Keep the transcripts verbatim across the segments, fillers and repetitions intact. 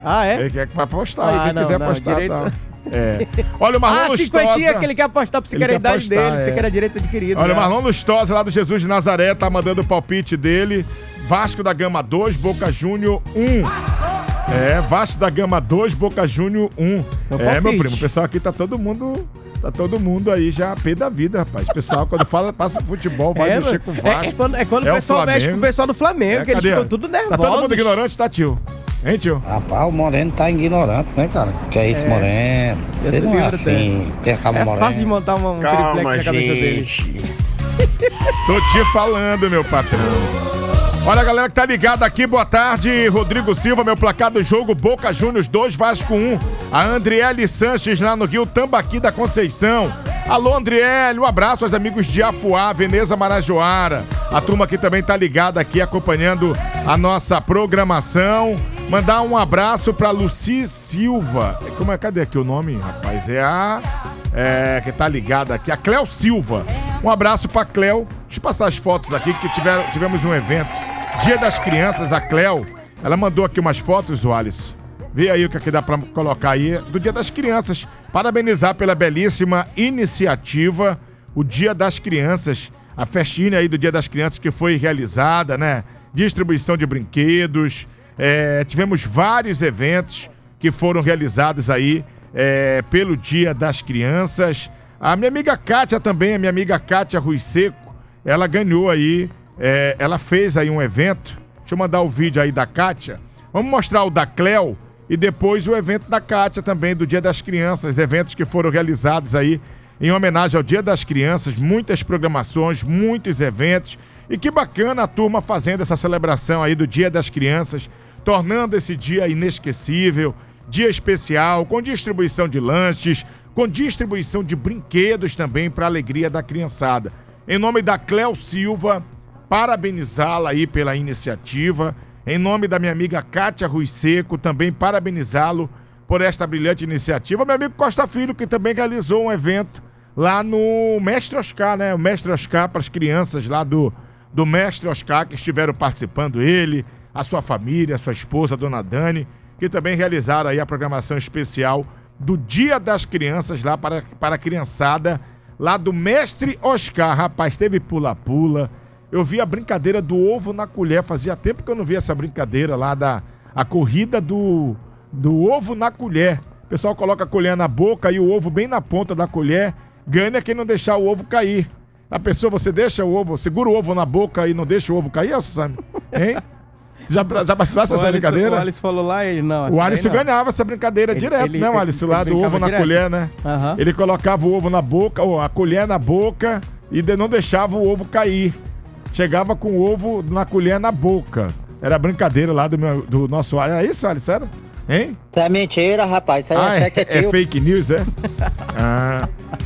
Ah, é? Ele quer que vai postar ah, aí, quem não, quiser não, postar, direito... tá. É. Olha o Marlon ah, Lustosa. cinquentinha que ele quer apostar pra você, que era a idade postar, dele, é. você que era direito adquirido. Olha, o já. Marlon Lustosa, lá do Jesus de Nazaré, tá mandando o palpite dele. Vasco da Gama dois, Boca Júnior um. É, Vasco da Gama dois, Boca Júnior um. É, meu primo, o pessoal aqui tá todo mundo... Tá todo mundo aí já pé da vida, rapaz. O pessoal, quando fala, passa futebol, vai é, mexer com o Vasco. É, é quando, é quando é o pessoal o mexe com o pessoal do Flamengo, é, que eles ficam tudo nervosos. Tá todo mundo ignorante, tá, tio? Hein, tio? Rapaz, o Moreno tá ignorante, né, cara? Que é isso, É. Moreno? Você não é assim. Tem a calma, É Moreno. fácil de montar um, um triplex na cabeça dele. Tô te falando, meu patrão. Olha a galera que tá ligada aqui, boa tarde. Rodrigo Silva, meu placar do jogo, Boca Juniors dois, Vasco um. A Andriele Sanches lá no Rio Tambaqui da Conceição. Alô, Andriele, um abraço aos amigos de Afuá, Veneza, Marajoara. A turma aqui também tá ligada aqui, acompanhando a nossa programação. Mandar um abraço pra Luci Silva. Como é, cadê aqui o nome, rapaz? É a... É, que tá ligada aqui, a Cléo Silva. Um abraço pra Cléo. Deixa eu passar as fotos aqui, que tiveram, tivemos um evento. Dia das Crianças, a Cléo, ela mandou aqui umas fotos, o Alisson. Vê aí o que, é que dá pra colocar aí do Dia das Crianças. Parabenizar pela belíssima iniciativa, o Dia das Crianças, a festinha aí do Dia das Crianças que foi realizada, né? Distribuição de brinquedos, é, tivemos vários eventos que foram realizados aí é, pelo Dia das Crianças. A minha amiga Kátia também, a minha amiga Kátia Rui Seco, ela ganhou aí, é, ela fez aí um evento. Deixa eu mandar o vídeo aí da Kátia. Vamos mostrar o da Cléo e depois o evento da Kátia também, do Dia das Crianças, eventos que foram realizados aí em homenagem ao Dia das Crianças, muitas programações, muitos eventos. E que bacana a turma fazendo essa celebração aí do Dia das Crianças, tornando esse dia inesquecível, dia especial, com distribuição de lanches, com distribuição de brinquedos também para a alegria da criançada. Em nome da Cléo Silva, parabenizá-la aí pela iniciativa. Em nome da minha amiga Kátia Rui Seco, também parabenizá-lo por esta brilhante iniciativa. Meu amigo Costa Filho, que também realizou um evento lá no Mestre Oscar, né? O Mestre Oscar para as crianças lá do, do Mestre Oscar, que estiveram participando, ele, a sua família, a sua esposa, a dona Dani, que também realizaram aí a programação especial do Dia das Crianças lá para, para a criançada lá do Mestre Oscar. Rapaz, teve pula-pula. Eu vi a brincadeira do ovo na colher. Fazia tempo que eu não vi essa brincadeira lá da a corrida do, do ovo na colher. O pessoal coloca a colher na boca e o ovo bem na ponta da colher. Ganha quem não deixar o ovo cair. A pessoa, você deixa o ovo, segura o ovo na boca e não deixa o ovo cair, Suzane? Hein? Já, já participasse dessa brincadeira? O Alisson falou lá, ele não. O Alisson ganhava essa brincadeira ele, direto, ele, né, o Alisson? Lá do ovo na direto. colher, né? Uhum. Ele colocava o ovo na boca, ou a colher na boca e não deixava o ovo cair. Chegava com o ovo na colher na boca. Era a brincadeira lá do, meu, do nosso... Era isso, Alisson? Era? Hein? Isso é mentira, rapaz. Isso aí ah, é, é, é, é fake news, é? ah.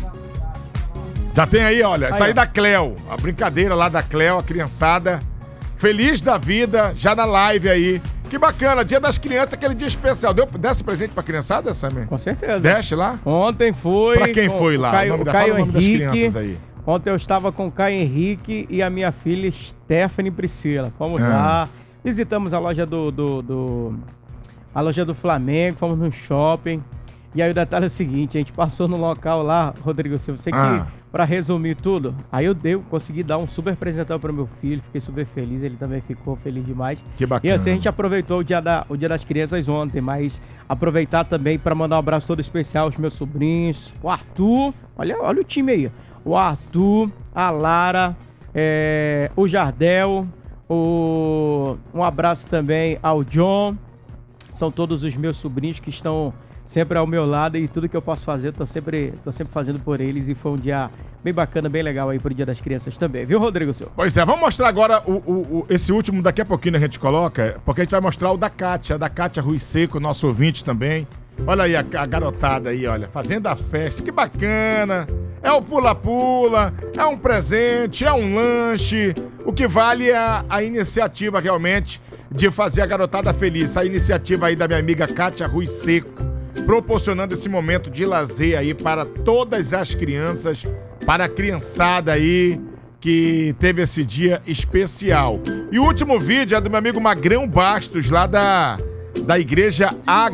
Já tem aí, olha, isso aí da Cléo. A brincadeira lá da Cléo, a criançada... Feliz da vida, já na live aí. Que bacana, Dia das Crianças, aquele dia especial. Deu, desse presente pra criançada, Samir? Com certeza. Desce lá? Ontem foi. Pra quem foi lá? Caio, o nome, da, Caio fala o nome Henrique, das crianças aí. Ontem eu estava com o Caio Henrique e a minha filha Stephanie Priscila. Fomos ah. lá, visitamos a loja do, do, do... a loja do Flamengo, fomos no shopping. E aí o detalhe é o seguinte, a gente passou no local lá, Rodrigo Silva, você ah. que, pra resumir tudo, aí eu dei, consegui dar um super presentão pro meu filho, fiquei super feliz, ele também ficou feliz demais. Que bacana. E assim, a gente aproveitou o dia, da, o dia das Crianças ontem, mas aproveitar também para mandar um abraço todo especial aos meus sobrinhos, o Arthur, olha, olha o time aí, o Arthur, a Lara, é, o Jardel, o, um abraço também ao John, são todos os meus sobrinhos que estão sempre ao meu lado e tudo que eu posso fazer, eu tô sempre, tô sempre fazendo por eles e foi um dia bem bacana, bem legal aí pro Dia das Crianças também, viu, Rodrigo Silva? Pois é, vamos mostrar agora o, o, o, esse último, daqui a pouquinho a gente coloca, porque a gente vai mostrar o da Kátia, da Kátia Rui Seco, nosso ouvinte também. Olha aí a, a garotada aí, olha, fazendo a festa, que bacana. É o pula-pula, é um presente, é um lanche. O que vale é a, a iniciativa realmente de fazer a garotada feliz. A iniciativa aí da minha amiga Kátia Rui Seco, proporcionando esse momento de lazer aí para todas as crianças, para a criançada aí que teve esse dia especial. E o último vídeo é do meu amigo Magrão Bastos, lá da, da igreja A